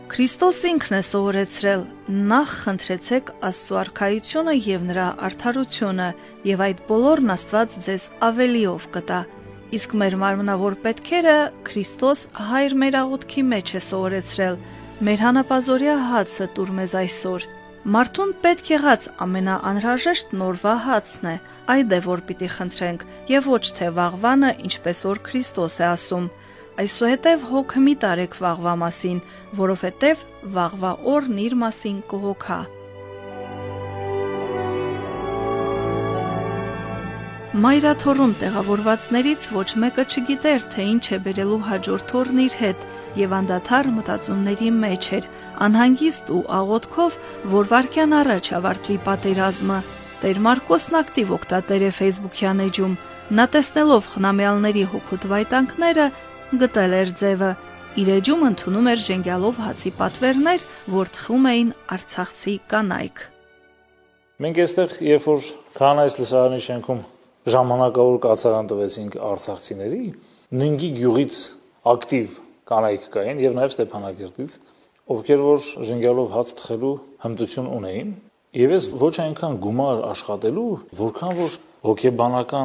Քրիստոս ինքն է սովորեցրել. նախ խնդրեցեք Աստծո արքայությունը եւ նրա արդարությունը, եւ այդ բոլորն Աստված ձեզ ավելիով կտա։ Իսկ մեր մարմնավոր պետքերը Քրիստոս Հայր մեր աղոթքի մեջ է սովորեցրել. մեր հանապազօրյա հացը տուր մեզ այսօր։ Մարդուն պետք եղած ամենաանհրաժեշտ նորվա հացն է, այդ է որ պիտի խնդրենք, եւ ոչ թե վաղվանը, ինչպես որ Քրիստոս է ասում։ Այսուհետև հոգ մի տարեք վաղվա մասին, որովհետև վաղվա օրն իր մասին կհոգա։ Մայրաթոռում տեղավորվածներից ոչ մեկը չգիտեր, թե ինչ է բերելու հաջորդ օրն իր հետ, եւ անդադար մտածումների մեջ էր, անհանգիստ ու աղոթքով, որ վայրկյան առաջ ավարտվի պատերազմը։ Տեր Մարկոսն ակտիվ օգտատեր է Facebook-յան էջում, նա տեսնելով խնամյալների հոգուտ վայտանքները, գտել էր ձևը։ Իր էջում ընդունում էր ժենգյալով հացի պատվերներ, որ թխում էին արցախցի կանայք։ Մենք այստեղ, երբ որ Քահանայից լսարանի շենքում ժամանակավոր կացարան տվեցինք արցախցիների, Նինգի գյուղից ակտիվ կանայք կային եւ նաեւ Ստեփանակերտից, ովքեր որ ժենգյալով հաց թխելու հմտություն ունեին, եւ ես ոչ այնքան գումար աշխատելու, որքան որ հոգեբանական